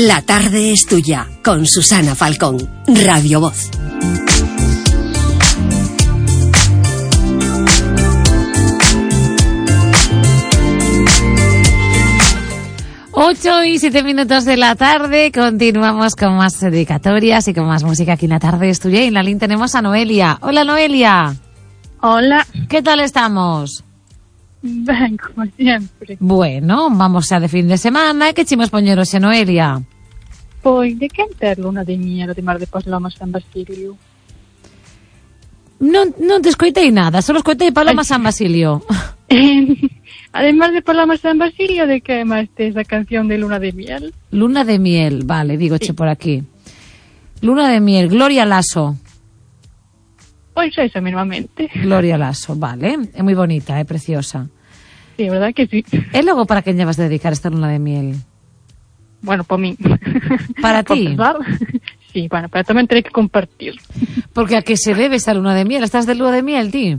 La tarde es tuya, con Susana Falcón, Radio Voz. Ocho y 7 minutos de la tarde, continuamos con más dedicatorias y con más música aquí en La tarde es tuya. Y en la línea tenemos a Noelia. Hola, Noelia. Hola. ¿Qué tal estamos? Ben, como sempre. Bueno, vamos xa de fin de semana. Que chimos poñer hoxe, Noelia? Pois, de quen ter luna de miel, además de Paloma San Basilio? Non te escoitei nada, só escoitei Paloma San Basilio. Además de Paloma San Basilio, de que máis tes a canción de Luna de Miel? Luna de miel, vale, dígoche por aquí. Luna de miel, Gloria Lasso. Pois esa mismamente. Gloria Lasso, vale. É moi bonita, é preciosa. Sí, verdad que sí. E logo para quen lle vas a dedicar esta luna de miel? Bueno, para mí. Para ti? Sí, bueno, pero tamén terei que compartir. Porque a que se debe esa luna de miel? Estás de luna de miel, ti?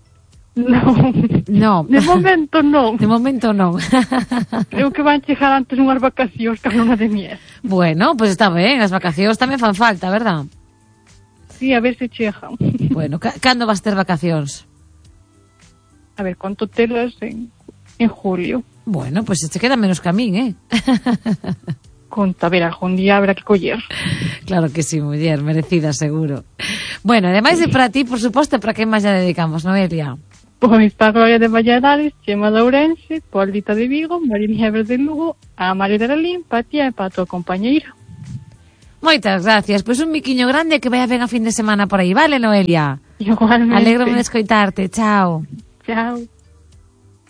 No. De momento non. De momento non. Creo que van chegar antes unhas vacacións que a luna de miel. Bueno, pues está ben, as vacacións tamén fan falta, verdad? Sí, a ver se chegan. Bueno, cando vas ter vacacións? A ver, conto telas en julio. Bueno, pues se te queda menos que a min, Conta, a ver, algún día habrá que coller. Claro que sí, muller, merecida, seguro. Bueno, ademais de para ti, por suposto, para quen máis ya dedicamos, Noelia? Pois para Gloria de Valladares, Chema de Ourense, Paulita de Vigo, María Nieves de Lugo, a María de Lalín, para ti e para a tua compañeira. Moitas gracias, pois un miquiño grande que vaya ben a fin de semana por aí, vale, Noelia? Igualmente. Alégrome de escoitarte, chao. Chao.